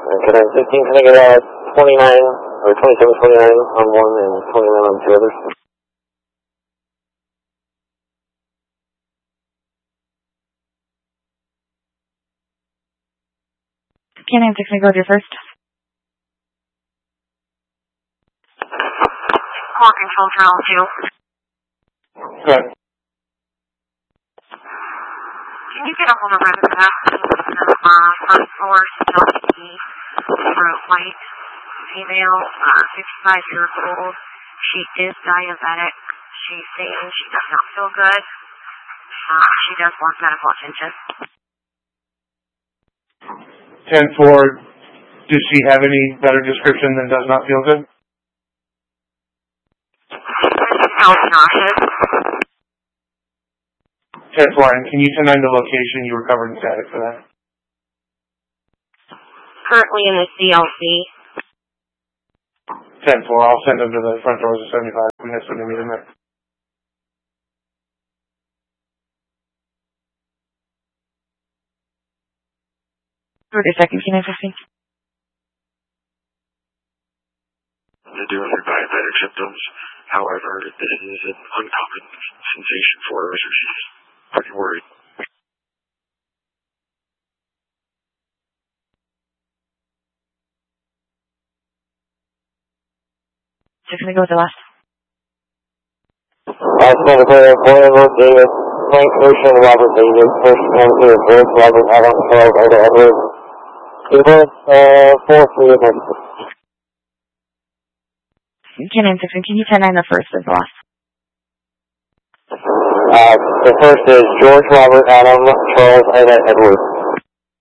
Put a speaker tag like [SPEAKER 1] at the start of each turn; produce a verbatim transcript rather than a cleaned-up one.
[SPEAKER 1] Can I fifteen, can I get uh, twenty-nine, or twenty-seven twenty-nine on one and twenty-nine on two others?
[SPEAKER 2] Can I take go to first?
[SPEAKER 3] Call control channel two.
[SPEAKER 1] Good.
[SPEAKER 3] Can you get a hold of Rebecca? Uh, first floor, C L C, throat white, female, uh, fifty-five years old. She is diabetic. She's saying she does not feel good. Uh, she does want medical attention.
[SPEAKER 4] ten four, does she have any better description than does not feel good?
[SPEAKER 3] She feels nauseous.
[SPEAKER 4] ten four, and can you ten nine the location you recovered in static for that?
[SPEAKER 3] Currently in the C L C.
[SPEAKER 4] ten four, I'll send them to the front doors of seventy-five. We have something to meet them there.
[SPEAKER 2] thirty seconds, can I fifteen?
[SPEAKER 5] They do have diabetic symptoms. However, this is an uncommon sensation for her, so she's pretty worried.
[SPEAKER 2] So can we go with the last?
[SPEAKER 1] Last number clear, Boyle, David, Frank Ocean, Robert David, first time clear, George, Robert, Adam, Charles, Ida, Edward. David, uh, four, three, one.
[SPEAKER 2] Can I take can you ten nine the first as the last?
[SPEAKER 1] Uh, the first is George, Robert, Adam, Charles, Ida, Edward.